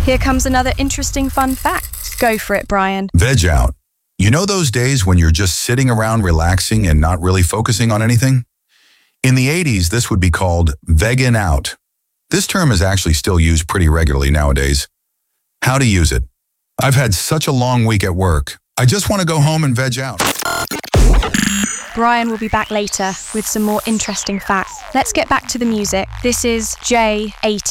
Here comes another interesting fun fact. Go for it, Brian. Veg out. You know those days when you're just sitting around relaxing and not really focusing on anything? In the 80s, this would be called vegging out. This term is actually still used pretty regularly nowadays. How to use it. I've had such a long week at work. I just want to go home and veg out. Brian will be back later with some more interesting facts. Let's get back to the music. This is J80.